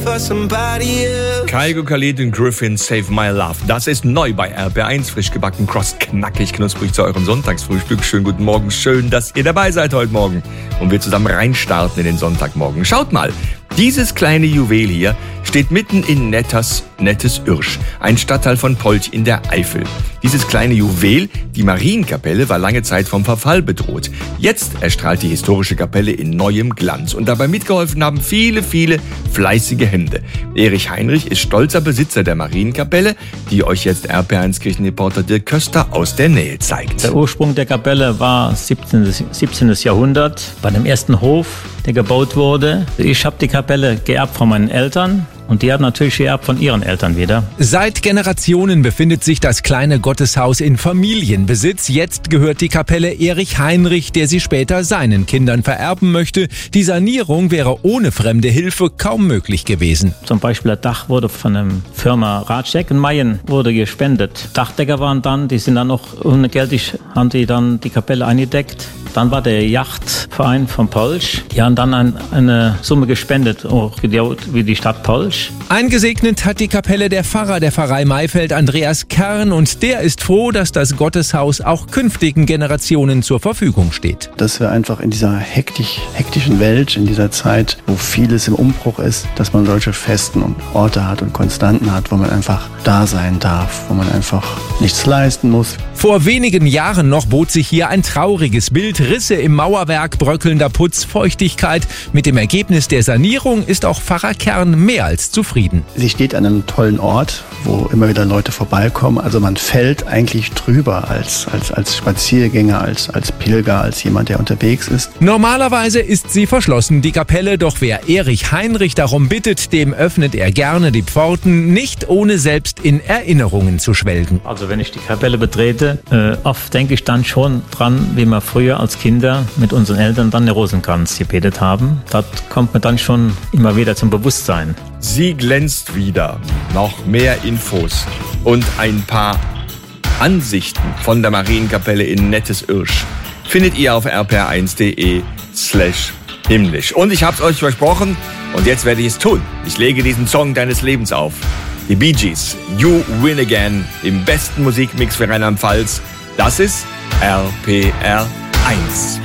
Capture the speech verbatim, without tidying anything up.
Kygo Khalid und Griffin, Save My Love. Das ist neu bei R P R eins, frisch gebacken, kross, knackig, knusprig zu eurem Sonntagsfrühstück. Schönen guten Morgen, schön, dass ihr dabei seid heute Morgen und wir zusammen reinstarten in den Sonntagmorgen. Schaut mal, dieses kleine Juwel hier steht mitten in Netters, Nettes Irsch, ein Stadtteil von Polch in der Eifel. Dieses kleine Juwel, die Marienkapelle, war lange Zeit vom Verfall bedroht. Jetzt erstrahlt die historische Kapelle in neuem Glanz und dabei mitgeholfen haben viele, viele fleißige Hände. Erich Heinrich ist stolzer Besitzer der Marienkapelle, die euch jetzt R P R eins Kirchenreporter Dirk Köster aus der Nähe zeigt. Der Ursprung der Kapelle war siebzehnten. Jahrhundert bei dem ersten Hof, der gebaut wurde. Ich habe die Kapelle geerbt von meinen Eltern. Und die hat natürlich geerbt von ihren Eltern wieder. Seit Generationen befindet sich das kleine Gotteshaus in Familienbesitz. Jetzt gehört die Kapelle Erich Heinrich, der sie später seinen Kindern vererben möchte. Die Sanierung wäre ohne fremde Hilfe kaum möglich gewesen. Zum Beispiel das Dach wurde von der Firma Ratschek in Mayen wurde gespendet. Dachdecker waren dann, die sind dann noch ungeldig, haben die dann die Kapelle eingedeckt. Dann war der Yachtverein von Polch. Die haben dann ein, eine Summe gespendet, auch wie die Stadt Polch. Eingesegnet hat die Kapelle der Pfarrer der Pfarrei Maifeld, Andreas Kern, und der ist froh, dass das Gotteshaus auch künftigen Generationen zur Verfügung steht. Dass wir einfach in dieser hektisch, hektischen Welt, in dieser Zeit, wo vieles im Umbruch ist, dass man solche Festen und Orte hat und Konstanten hat, wo man einfach da sein darf, wo man einfach nichts leisten muss. Vor wenigen Jahren noch bot sich hier ein trauriges Bild. Risse im Mauerwerk, bröckelnder Putz, Feuchtigkeit. Mit dem Ergebnis der Sanierung ist auch Pfarrer Kern mehr als zufrieden. Sie steht an einem tollen Ort, wo immer wieder Leute vorbeikommen. Also man fällt eigentlich drüber als, als, als Spaziergänger, als, als Pilger, als jemand, der unterwegs ist. Normalerweise ist sie verschlossen, die Kapelle. Doch wer Erich Heinrich darum bittet, dem öffnet er gerne die Pforten, nicht ohne selbst in Erinnerungen zu schwelgen. Also wenn ich die Kapelle betrete, äh, oft denke ich dann schon dran, wie wir früher als Kinder mit unseren Eltern dann den Rosenkranz gebetet haben. Das kommt mir dann schon immer wieder zum Bewusstsein. Sie glänzt wieder. Noch mehr Infos und ein paar Ansichten von der Marienkapelle in Nettes Irsch findet ihr auf r p r eins punkt d e slash himmlisch. Und ich hab's euch versprochen und jetzt werde ich es tun. Ich lege diesen Song deines Lebens auf. Die Bee Gees, You Win Again, im besten Musikmix für Rheinland-Pfalz. Das ist R P R eins.